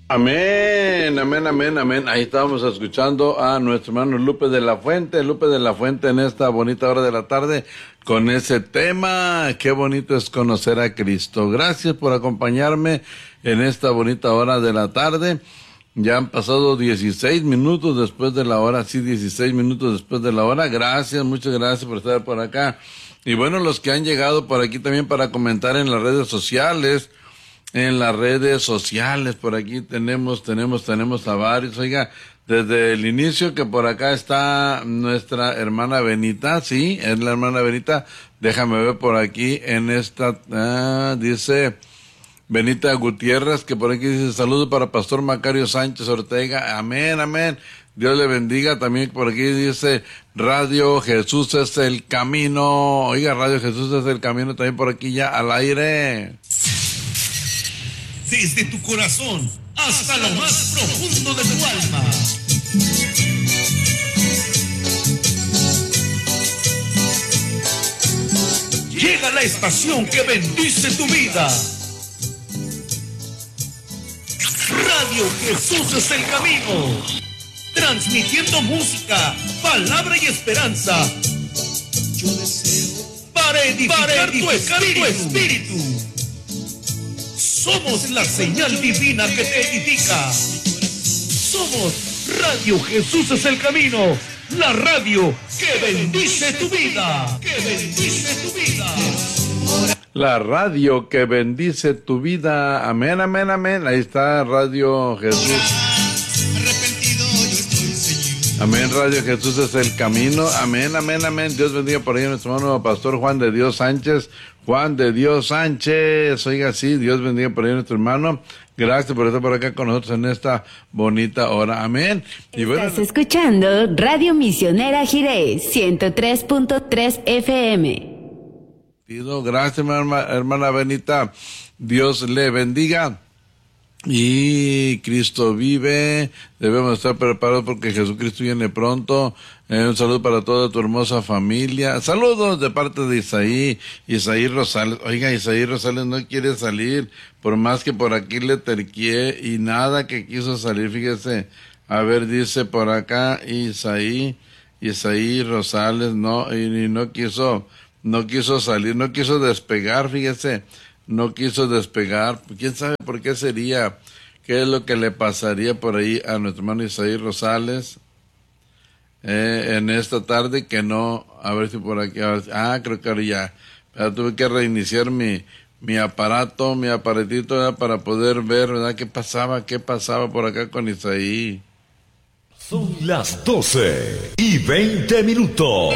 Amén, amén, amén, amén. Ahí estábamos escuchando a nuestro hermano Lupe de la Fuente en esta bonita hora de la tarde con ese tema. Qué bonito es conocer a Cristo. Gracias por acompañarme en esta bonita hora de la tarde. Ya han pasado 16 minutos después de la hora, sí, 16 minutos después de la hora. Gracias, muchas gracias por estar por acá. Y bueno, los que han llegado por aquí también para comentar en las redes sociales. Por aquí tenemos a varios. Oiga, desde el inicio que por acá está nuestra hermana Benita, sí, es la hermana Benita. Déjame ver por aquí en esta, dice Benita Gutiérrez, que por aquí dice saludos para Pastor Macario Sánchez Ortega. Amén, amén. Dios le bendiga. También por aquí dice Radio Jesús es el camino. Oiga, Radio Jesús es el camino también por aquí ya al aire. Desde tu corazón hasta lo más profundo de tu alma. Llega la estación que bendice tu vida. Radio Jesús es el camino. Transmitiendo música, palabra y esperanza. Yo deseo para edificar tu espíritu. Somos la señal divina que te edifica. Somos Radio Jesús es el camino. La radio que bendice tu vida. Que bendice tu vida. La radio que bendice tu vida. Amén, amén, amén. Ahí está Radio Jesús. Amén, Radio Jesús es el camino. Amén, amén, amén. Dios bendiga por ahí a nuestro hermano pastor Juan de Dios Sánchez. Oiga, sí, Dios bendiga por ahí a nuestro hermano. Gracias por estar por acá con nosotros en esta bonita hora. Amén. Y bueno, estás escuchando Radio Misionera Jiré, 103.3 FM. Gracias, hermana Benita. Dios le bendiga. Y Cristo vive, debemos estar preparados porque Jesucristo viene pronto. Un saludo para toda tu hermosa familia. Saludos de parte de Isaí Rosales. Oiga, Isaí Rosales no quiere salir, por más que por aquí le terquié y nada que quiso salir, fíjese. A ver, dice por acá Isaí Rosales, no, y no quiso salir, no quiso despegar, fíjese. No quiso despegar. ¿Quién sabe por qué sería? ¿Qué es lo que le pasaría por ahí a nuestro hermano Isaí Rosales en esta tarde? Que no, a ver si por aquí, creo que ahora ya. Pero tuve que reiniciar mi aparatito, ¿verdad? Para poder ver, ¿verdad? ¿Qué pasaba por acá con Isaí? Son las 12:20.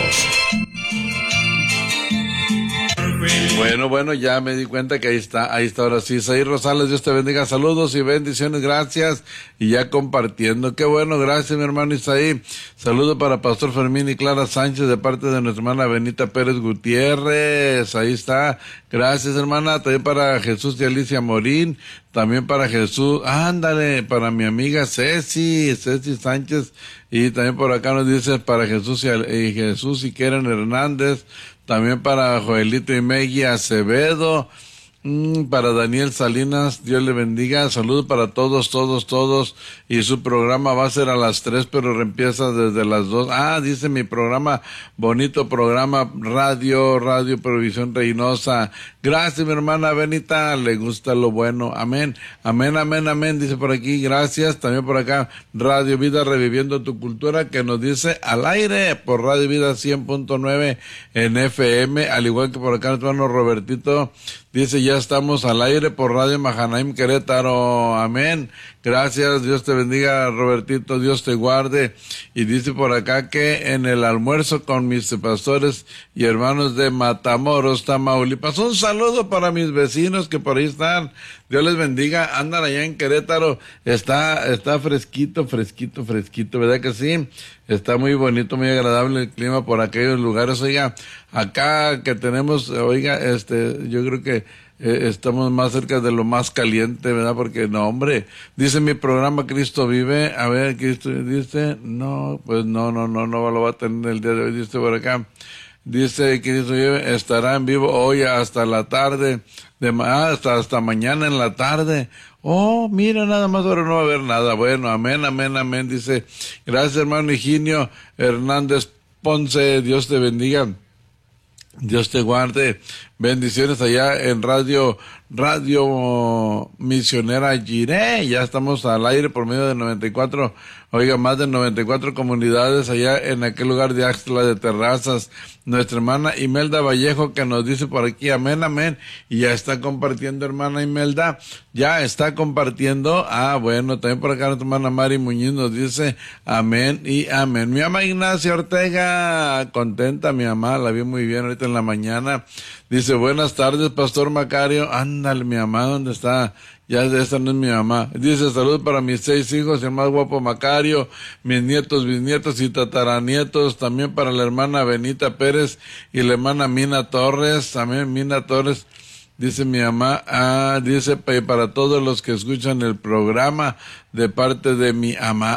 Bueno, ya me di cuenta que ahí está ahora sí. Isaí Rosales, Dios te bendiga, saludos y bendiciones, gracias, y ya compartiendo, qué bueno, gracias mi hermano Isaí. Saludo para Pastor Fermín y Clara Sánchez de parte de nuestra hermana Benita Pérez Gutiérrez, ahí está, gracias hermana, también para Jesús y Alicia Morín, también para Jesús, para mi amiga Ceci Sánchez, y también por acá nos dice para Jesús y Keren Hernández, también para Joelito y Megui Acevedo, para Daniel Salinas, Dios le bendiga, saludos para todos, y su programa va a ser a las 3, pero empieza desde las 2. Dice mi programa, bonito programa, Radio Provisión Reynosa. Gracias mi hermana Benita, le gusta lo bueno, amén, dice por aquí, gracias, también por acá, Radio Vida Reviviendo tu Cultura, que nos dice al aire por Radio Vida 100.9 en FM, al igual que por acá nuestro hermano Robertito, dice ya estamos al aire por Radio Mahanaim Querétaro, amén, gracias, Dios te bendiga Robertito, Dios te guarde, y dice por acá que en el almuerzo con mis pastores y hermanos de Matamoros, Tamaulipas, un saludo para mis vecinos que por ahí están, Dios les bendiga, andan allá en Querétaro, está fresquito, ¿verdad que sí? Está muy bonito, muy agradable el clima por aquellos lugares, oiga, acá que tenemos, oiga, yo creo que estamos más cerca de lo más caliente, ¿verdad? Porque no, hombre, dice mi programa Cristo Vive, a ver, Cristo dice, no, pues no lo va a tener el día de hoy, dice por acá, dice Cristo Vive, estará en vivo hoy hasta la tarde, hasta mañana en la tarde, Oh, mira, nada más ahora no va a haber nada. Bueno, amén, amén, amén. Dice, gracias hermano Higinio Hernández Ponce, Dios te bendiga. Dios te guarde. Bendiciones allá en Radio Misionera Jiré. Ya estamos al aire por medio de 94, más de 94 comunidades allá en aquel lugar de Axtla de Terrazas. Nuestra hermana Imelda Vallejo que nos dice por aquí, amén, amén. Y ya está compartiendo, hermana Imelda. Ya está compartiendo. Bueno, también por acá nuestra hermana Mari Muñiz nos dice, amén y amén. Mi mamá Ignacia Ortega, contenta mi mamá, la vi muy bien ahorita en la mañana. Dice, buenas tardes, Pastor Macario. Ándale, mi mamá, ¿dónde está? Ya esta no es mi mamá. Dice, salud para mis 6 hijos, el más guapo Macario, mis nietos, bisnietos y tataranietos. También para la hermana Benita Pérez y la hermana Mina Torres. También Mina Torres. Dice mi mamá, dice para todos los que escuchan el programa de parte de mi amá.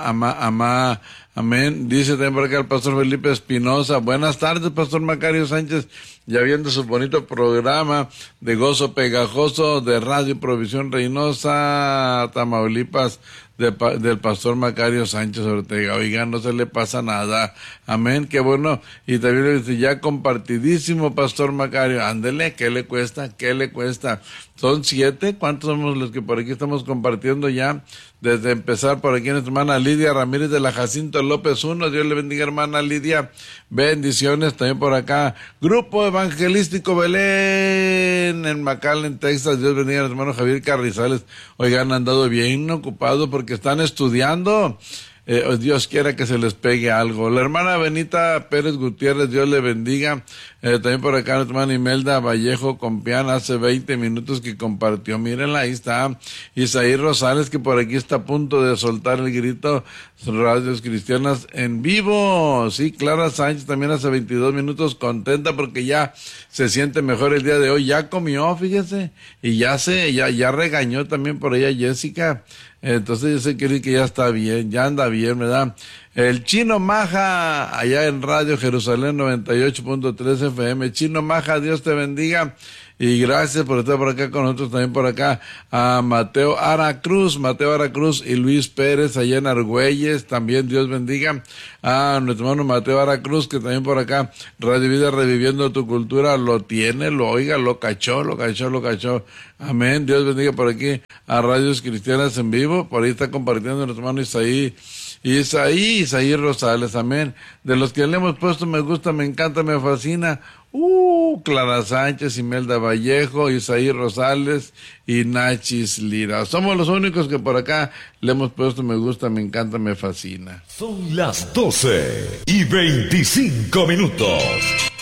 Amén. Dice también por acá el pastor Felipe Espinosa. Buenas tardes, Pastor Macario Sánchez. Ya viendo su bonito programa de Gozo Pegajoso de Radio Provisión Reynosa, Tamaulipas, del Pastor Macario Sánchez Ortega. Oiga, no se le pasa nada. Amén, qué bueno. Y también le dice, ya compartidísimo, Pastor Macario. Ándele, ¿qué le cuesta? ¿Qué le cuesta? ¿Son 7? ¿Cuántos somos los que por aquí estamos compartiendo ya? Desde empezar por aquí nuestra hermana Lidia Ramírez de la Jacinto López 1. Dios le bendiga, hermana Lidia. Bendiciones también por acá. Grupo Evangelístico Belén en McAllen, Texas. Dios bendiga al hermano Javier Carrizales. Oigan, han andado bien ocupados porque están estudiando. Dios quiera que se les pegue algo. La hermana Benita Pérez Gutiérrez, Dios le bendiga. También por acá nuestra hermana Imelda Vallejo Compián, hace 20 minutos que compartió. Mírenla, ahí está. Isaí Rosales, que por aquí está a punto de soltar el grito. Radios Cristianas en vivo. Sí, Clara Sánchez también hace 22 minutos contenta porque ya se siente mejor el día de hoy. Ya comió, fíjese. Y ya regañó también por ella Jessica. Entonces yo sé que ya está bien, ya anda bien, ¿verdad? El Chino Maja, allá en Radio Jerusalén 98.3 FM. Chino Maja, Dios te bendiga. Y gracias por estar por acá con nosotros, también por acá a Mateo Aracruz y Luis Pérez allá en Argüelles, también Dios bendiga a nuestro hermano Mateo Aracruz, que también por acá Radio Vida Reviviendo tu Cultura lo tiene, lo cachó. Amén, Dios bendiga por aquí a Radios Cristianas en vivo, por ahí está compartiendo nuestro hermano Isaí Rosales, amén. De los que le hemos puesto me gusta, me encanta, me fascina. Clara Sánchez, Imelda Vallejo, Isaí Rosales y Nachis Lira. Somos los únicos que por acá le hemos puesto me gusta, me encanta, me fascina. Son las 12:25.